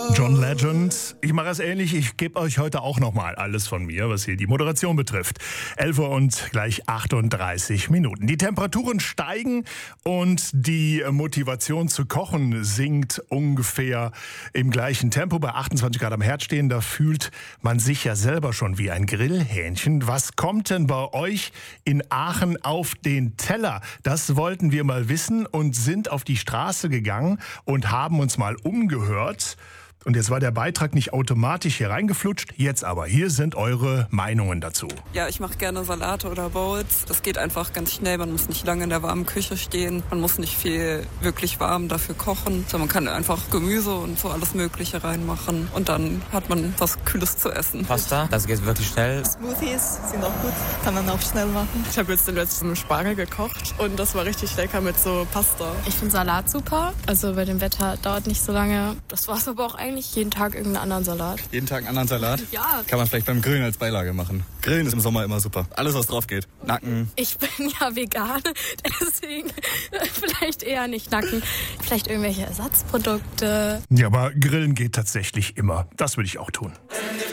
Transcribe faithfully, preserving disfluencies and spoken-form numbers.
John Legend. Ich mache es ähnlich. Ich gebe euch heute auch nochmal alles von mir, was hier die Moderation betrifft. elf Uhr und gleich achtunddreißig Minuten. Die Temperaturen steigen und die Motivation zu kochen sinkt ungefähr im gleichen Tempo. Bei achtundzwanzig Grad am Herd stehen, da fühlt man sich ja selber schon wie ein Grillhähnchen. Was kommt denn bei euch in Aachen auf den Teller? Das wollten wir mal wissen und sind auf die Straße gegangen und haben uns mal umgehört. Und jetzt war der Beitrag nicht automatisch hier reingeflutscht, jetzt aber. Hier sind eure Meinungen dazu. Ja, ich mache gerne Salate oder Bowls. Das geht einfach ganz schnell. Man muss nicht lange in der warmen Küche stehen. Man muss nicht viel wirklich warm dafür kochen. Also man kann einfach Gemüse und so alles Mögliche reinmachen. Und dann hat man was Kühles zu essen. Pasta, das geht wirklich schnell. Smoothies sind auch gut, kann man auch schnell machen. Ich habe jetzt den letzten Spargel gekocht und das war richtig lecker mit so Pasta. Ich finde Salat super. Also bei dem Wetter dauert nicht so lange. Das war es aber auch eigentlich. Jeden Tag irgendeinen anderen Salat. Jeden Tag einen anderen Salat? Ja. Kann man vielleicht beim Grillen als Beilage machen. Grillen ist im Sommer immer super. Alles, was drauf geht. Okay. Nacken. Ich bin ja vegan, deswegen vielleicht eher nicht Nacken. Vielleicht irgendwelche Ersatzprodukte. Ja, aber Grillen geht tatsächlich immer. Das würde ich auch tun.